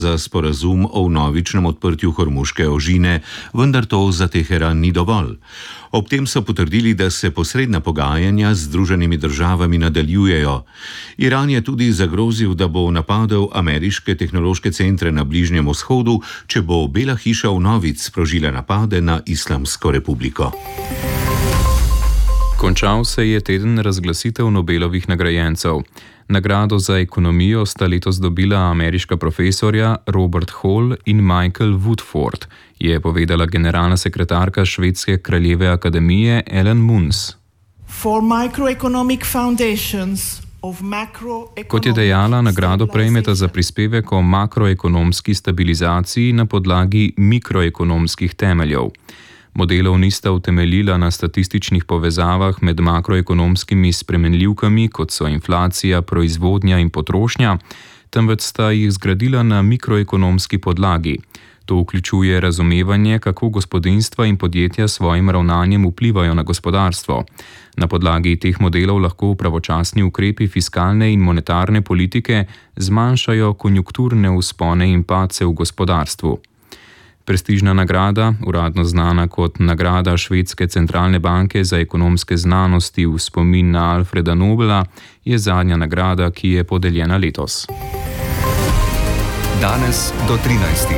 za sporazum o vnovičnem odprtju Hormuške ožine, vendar to za Teheran ni dovolj. Ob tem so potrdili, da se posredna pogajanja z Združenimi državami nadaljujejo. Iran je tudi zagrozil, da bo napadel ameriške tehnološke centre na Bližnjem vzhodu, če bo Bela hiša vnovič sprožila napade na Islamsko republiko. Končal se je teden razglasitev Nobelovih nagrajencev. Nagrado za ekonomijo sta letos dobila ameriška profesorja Robert Hall in Michael Woodford, je povedala generalna sekretarka švedske kraljeve akademije Ellen Munz. Kot je dejala, nagrado prejmeta za prispevek o makroekonomski stabilizaciji na podlagi mikroekonomskih temeljev. Modelov nista utemeljila na statističnih povezavah med makroekonomskimi spremenljivkami, kot so inflacija, proizvodnja in potrošnja, temveč sta jih zgradila na mikroekonomski podlagi. To vključuje razumevanje, kako gospodinjstva in podjetja s svojim ravnanjem vplivajo na gospodarstvo. Na podlagi teh modelov lahko pravočasni ukrepi fiskalne in monetarne politike zmanjšajo konjunkturne vzpone in padce v gospodarstvu. Prestižna nagrada, uradno znana kot nagrada Švedske centralne banke za ekonomske znanosti v spomin na Alfreda Nobela, je zadnja nagrada, ki je podeljena letos. Danes do 13.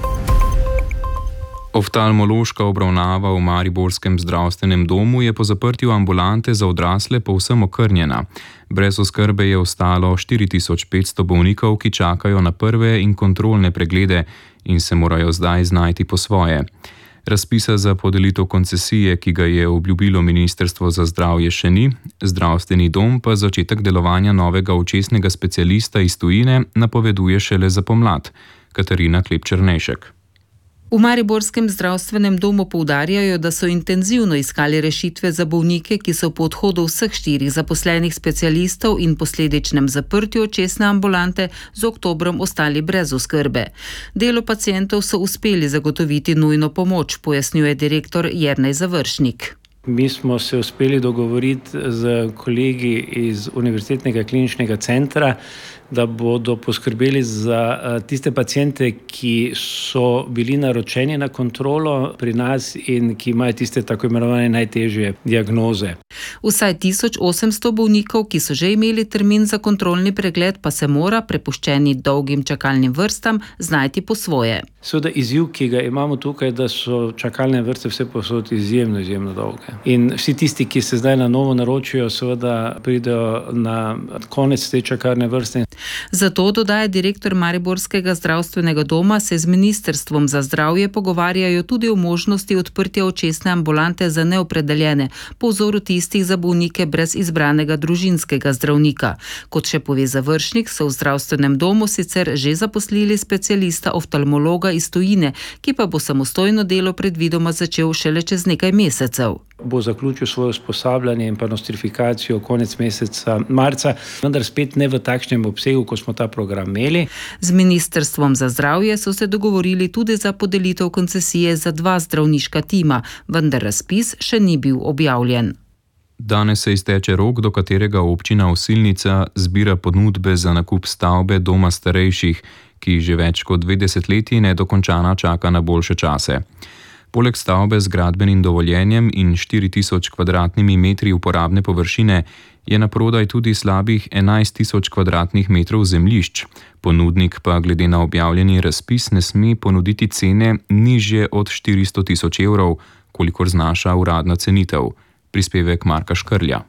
Oftalmološka obravnava v mariborskem zdravstvenem domu je po zaprtju ambulante za odrasle povsem okrnjena. Brez oskrbe je ostalo 4500 bolnikov, ki čakajo na prve in kontrolne preglede in se morajo zdaj znajti po svoje. Razpisa za podelitev koncesije, ki ga je obljubilo Ministrstvo za zdravje, še ni, zdravstveni dom pa začetek delovanja novega očesnega specialista iz tujine napoveduje šele za pomlad. Katarina Klep-Černejšek. V mariborskem zdravstvenem domu poudarjajo, da so intenzivno iskali rešitve za bolnike, ki so po odhodu vseh 4 zaposlenih specialistov in posledičnem zaprtju očesne ambulante z oktobrom ostali brez oskrbe. Delu pacientov so uspeli zagotoviti nujno pomoč, pojasnjuje direktor Jernej Završnik. Mi smo se uspeli dogovoriti z kolegi iz Univerzitetnega kliničnega centra, da bodo poskrbeli za tiste paciente, ki so bili naročeni na kontrolo pri nas in ki imajo tiste tako imenovane najtežje diagnoze. Vsaj 1800 bolnikov, ki so že imeli termin za kontrolni pregled, pa se mora, prepuščeni dolgim čakalnim vrstam, znajti po svoje. Seveda izziv, ki ga imamo tukaj, da so čakalne vrste vse povsod izjemno dolge. In vsi tisti, ki se zdaj na novo naročijo, seveda pridejo na konec te čakalne vrste. Zato, dodaja direktor mariborskega zdravstvenega doma, se z Ministrstvom za zdravje pogovarjajo tudi o možnosti odprtja očesne ambulante za neopredeljene, po vzoru tistih za bolnike brez izbranega družinskega zdravnika. Kot še pove Završnik, so v zdravstvenem domu sicer že zaposlili specialista oftalmologa iz tujine, ki pa bo samostojno delo predvidoma začel šele čez nekaj mesecev. Bo zaključil svoje usposabljanje in pa nostrifikacijo konec meseca marca, vendar spet ne v takšnem obsegu, ko smo ta program imeli. Z Ministrstvom za zdravje so se dogovorili tudi za podelitev koncesije za 2 zdravniška tima, vendar razpis še ni bil objavljen. Danes se izteče rok, do katerega občina Osilnica zbira ponudbe za nakup stavbe doma starejših, ki že več kot 2 desetletji nedokončana čaka na boljše čase. Poleg stavbe z gradbenim dovoljenjem in 4000 kvadratnimi metri uporabne površine je naprodaj tudi slabih 11 000 kvadratnih metrov zemljišč. Ponudnik pa glede na objavljeni razpis ne sme ponuditi cene nižje od 400 000 evrov, kolikor znaša uradna cenitev. Prispevek Marka Škrlja.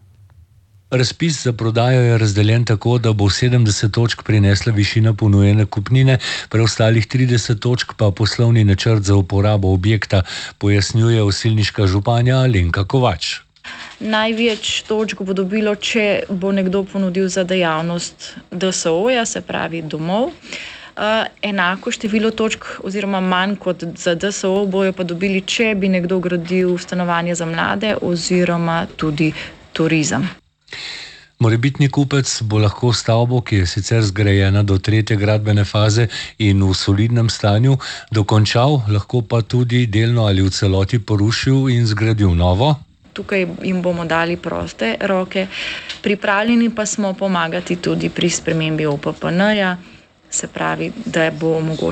Razpis za prodajo je razdeljen tako, da bo 70 točk prinesla višina ponujene kupnine, preostalih 30 točk pa poslovni načrt za uporabo objekta, pojasnjuje osilniška županja Alenka Kovač. Največ točk bo dobilo, če bo nekdo ponudil za dejavnost DSO-ja, se pravi domov. Enako število točk oziroma manj kot za DSO bojo pa dobili, če bi nekdo gradil stanovanje za mlade oziroma tudi turizem. Morebitni kupec bo lahko stavbo, ki je sicer zgrajena do 3. gradbene faze in v solidnem stanju, dokončal, lahko pa tudi delno ali v celoti porušil in zgradil novo. Tukaj jim bomo dali proste roke, pripravljeni pa smo pomagati tudi pri spremembi OPPN-ja. se pravi, da bo omogočeno